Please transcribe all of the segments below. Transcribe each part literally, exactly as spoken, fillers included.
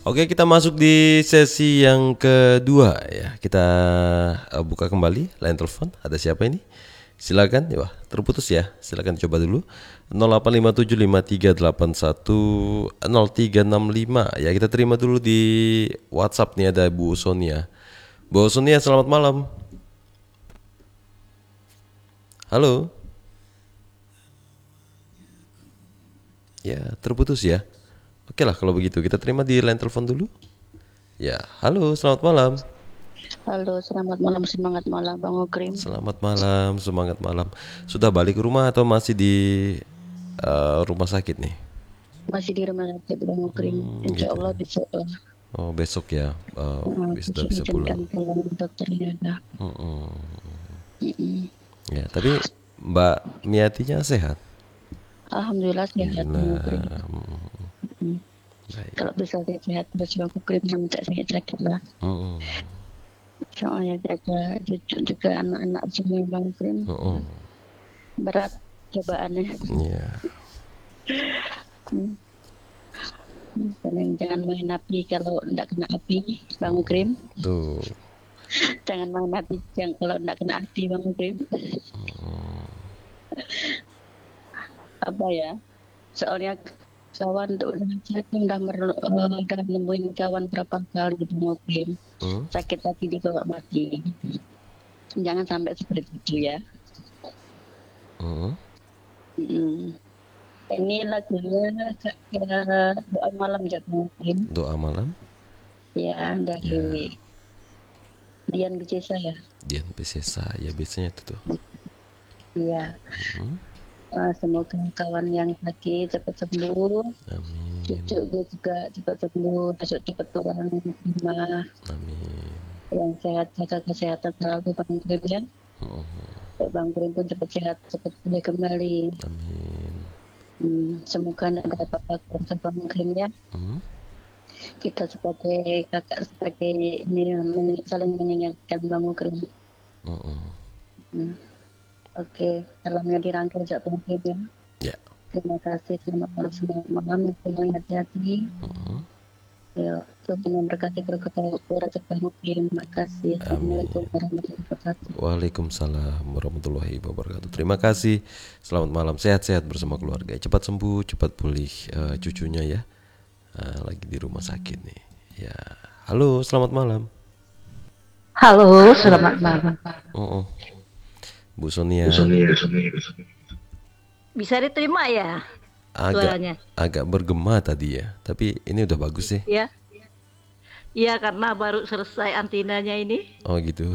Oke, kita masuk di sesi yang kedua ya. Kita uh, buka kembali line telepon. Ada siapa ini? Silakan. Wah, terputus ya. Silakan coba dulu. nol delapan lima tujuh lima tiga delapan satu nol tiga enam lima. Ya, kita terima dulu di WhatsApp nih ada Bu Sonia. Bu Sonia, selamat malam. Halo. Ya, terputus ya. Oke lah kalau begitu kita terima di line telepon dulu. Ya, halo, selamat malam. Halo, selamat malam, semangat malam Bang Okrim. Selamat malam, semangat malam. Sudah balik ke rumah atau masih di uh, rumah sakit nih? Masih di rumah sakit Bang Okrim. Hmm, Insya gitu. Allah besok lah. Oh, besok ya, uh, Nah, sudah besok bisa pulang. izinkan pulang dokternya dah. Mm-mm. Mm-mm. Ya, tapi Mbak Miatinya sehat? Alhamdulillah sehat Bang Okrim. Alhamdulillah. Mm, Mm. baik. Kalau bisa sehat terus Bang Okrim sampai tak sakit-sakit lah. Mm-mm. Soalnya jaga cucu juga anak-anak semua Bang Okrim. Mm-mm. Berat cobaannya. Ya, Mm. Mm. Jangan main api kalau tidak kena api Bang Okrim. tuh. Jangan main api yang kalau tidak kena api Bang Okrim. Apa ya? Soalnya kawan tuh saya udah mer, uh, udah nemuin kawan berapa kali di mobil Hmm? sakit lagi dibawa mati. Jangan sampai seperti itu ya. Hmm? Hmm. Ini lagunya ya, doa malam ya mungkin Doa malam? ya dari Ya, Dian Bicesa ya. Dian Piscesa, ya biasanya itu tuh. Iya. Hmm? Uh, semoga kawan yang sakit cepat sembuh. Amin, Cucu gue juga cepat sembuh, besok cepat pulang rumah. amin. Yang sehat jaga kesehatan selalu Bang Grim ya. Hmm, Bang Grim pun cepat sehat, cepat pulih kembali. amin. Hmm, semoga tidak ada apa-apa untuk Bang Grim ya. Hmm? Kita sebagai kakak sebagai ini men- saling mengingatkan Bang Grim. Hmm. Hmm. Oke, salamnya dirangkai Cak Bang Grim ya. Ya. Terima kasih, selamat malam, selamat malam, semuanya hati-hati. Hmm. Ya, Tuhan memberkati berkata Cak Bang Grim. Terima kasih. Assalamualaikum warahmatullahi wabarakatuh. Waalaikumsalam warahmatullahi wabarakatuh. Terima kasih. Selamat malam. Sehat-sehat bersama keluarga. Cepat sembuh, cepat pulih eh, cucunya ya. Eh, lagi di rumah sakit nih. Ya. Halo, selamat malam. Halo, selamat malam. Oh, oh. Bu Sonia. Bisa diterima ya Agak suaranya? agak bergema tadi ya. Tapi ini udah bagus sih. Ya, iya karena baru selesai antinanya ini. Oh gitu.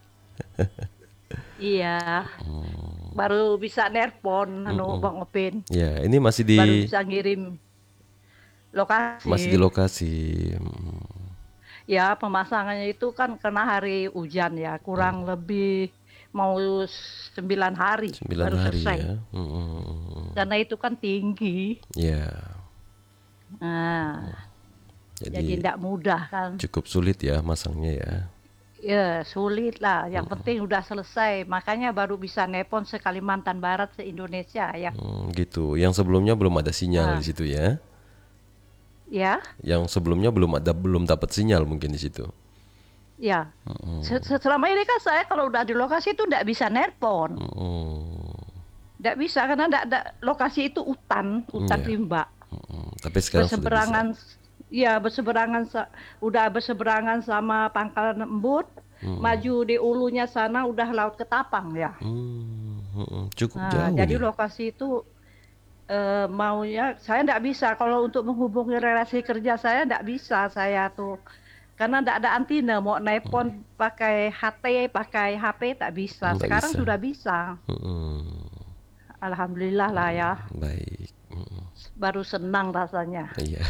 Iya, baru bisa nelpon, anu Mm-mm. Bang Opin, Ya, ini masih di baru bisa ngirim masih di lokasi. lokasi. Mm, Ya, pemasangannya itu kan kena hari hujan ya, kurang lebih mau sembilan hari sembilan baru hari selesai. ya. Mm-mm. Karena itu kan tinggi, Ya, nah, jadi jadi tidak mudah kan. cukup sulit ya masangnya ya. Ya, sulit lah. Yang penting udah selesai. Makanya baru bisa nepon se Kalimantan Barat, se Indonesia ya. Hmm, gitu. Yang sebelumnya belum ada sinyal Nah, di situ ya. ya, Yang sebelumnya belum ada belum dapat sinyal mungkin di situ. ya. Se- se- Selama ini kan saya kalau udah di lokasi itu nggak bisa nelpon. Hmm, Nggak bisa karena nggak ada lokasi itu hutan, hutan ya. rimba. Hmm, tapi sekarang sudah bisa. Berseberangan, ya berseberangan, sa- udah berseberangan sama Pangkalan Embut. Maju di ulunya sana udah Laut Ketapang ya. Hmm, hmm, cukup Nah, jauh jadi nih. lokasi itu eh, maunya saya nggak bisa kalau untuk menghubungi relasi kerja saya nggak bisa saya tuh karena nggak ada antena mau nelpon pakai H T pakai H P tak bisa Nggak sekarang bisa. sudah bisa Hmm, alhamdulillah lah ya baik. Hmm, baru senang rasanya iya.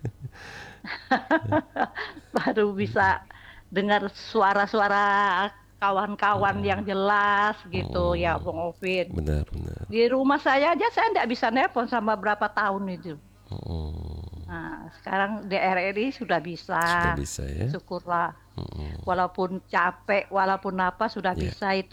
baru bisa dengar suara-suara kawan-kawan yang jelas gitu ya Bang Ovin Benar, benar. di rumah saya aja saya nggak bisa nelpon sama berapa tahun itu. Hmm, Nah, sekarang D R R I sudah sudah bisa, bisa ya. syukurlah. Hmm, Walaupun capek, walaupun apa sudah ya. bisa itu.